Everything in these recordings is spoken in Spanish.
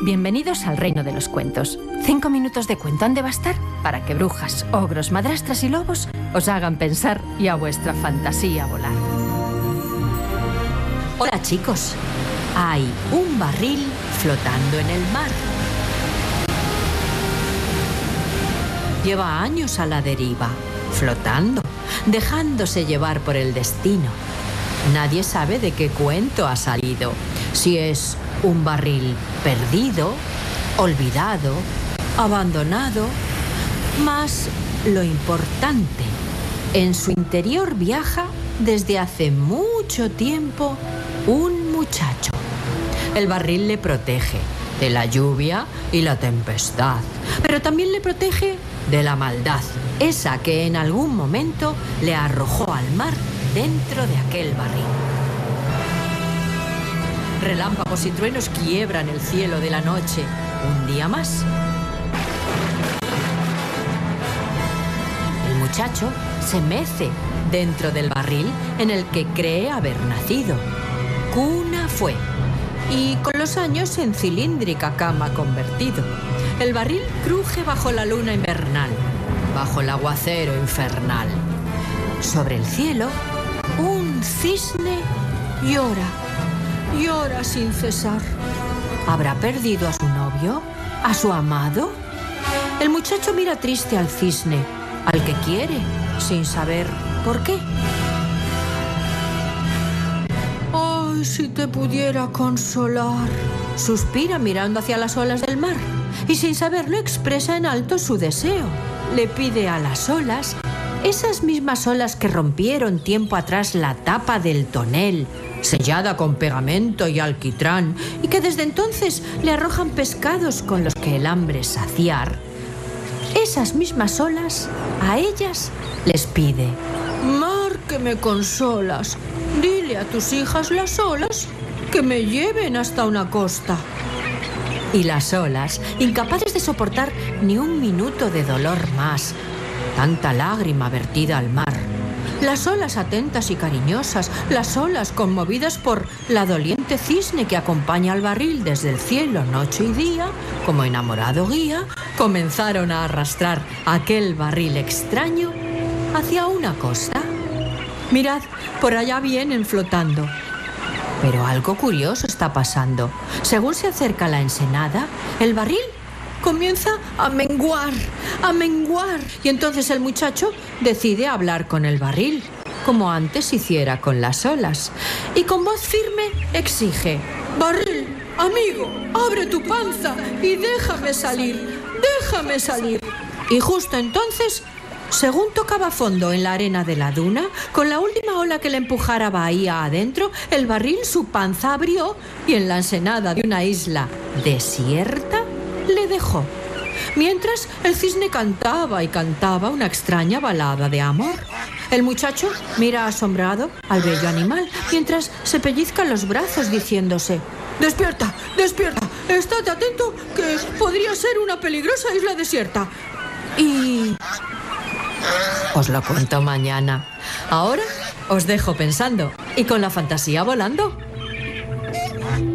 Bienvenidos al reino de los cuentos. 5 minutos de cuento han de bastar para que brujas, ogros, madrastras y lobos os hagan pensar y a vuestra fantasía volar. Hola chicos, hay un barril flotando en el mar. Lleva años a la deriva, flotando, dejándose llevar por el destino. Nadie sabe de qué cuento ha salido, si es un barril perdido, olvidado, abandonado. Mas lo importante, en su interior viaja desde hace mucho tiempo un muchacho. El barril le protege de la lluvia y la tempestad, pero también le protege de la maldad, esa que en algún momento le arrojó al mar dentro de aquel barril. Relámpagos y truenos quiebran el cielo de la noche un día más. El muchacho se mece dentro del barril en el que cree haber nacido. Cuna fue, y con los años en cilíndrica cama convertido. El barril cruje bajo la luna invernal, bajo el aguacero infernal. Sobre el cielo, un cisne llora. Llora sin cesar. ¿Habrá perdido a su novio? ¿A su amado? El muchacho mira triste al cisne, al que quiere, sin saber por qué. ¡Ay, si te pudiera consolar! Suspira mirando hacia las olas del mar y sin saberlo expresa en alto su deseo. Le pide a las olas, esas mismas olas que rompieron tiempo atrás la tapa del tonel, sellada con pegamento y alquitrán, y que desde entonces le arrojan pescados con los que el hambre saciar. Esas mismas olas, a ellas les pide: mar que me consolas, dile a tus hijas las olas que me lleven hasta una costa. Y las olas, incapaces de soportar ni un minuto de dolor más, tanta lágrima vertida al mar. Las olas atentas y cariñosas, las olas conmovidas por la doliente cisne que acompaña al barril desde el cielo noche y día, como enamorado guía, comenzaron a arrastrar aquel barril extraño hacia una costa. Mirad, por allá vienen flotando. Pero algo curioso está pasando. Según se acerca la ensenada, el barril comienza a menguar, y entonces el muchacho decide hablar con el barril, como antes hiciera con las olas, y con voz firme exige: barril, amigo, abre tu panza y déjame salir, déjame salir. Y justo entonces, según tocaba fondo en la arena de la duna, con la última ola que le empujara bahía adentro, el barril su panza abrió y en la ensenada de una isla desierta le dejó. Mientras el cisne cantaba y cantaba una extraña balada de amor. El muchacho mira asombrado al bello animal mientras se pellizca los brazos diciéndose: despierta, despierta, estate atento que podría ser una peligrosa isla desierta. Y os lo cuento mañana. Ahora os dejo pensando y con la fantasía volando.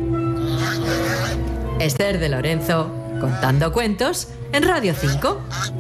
Esther de Lorenzo, contando cuentos en Radio 5.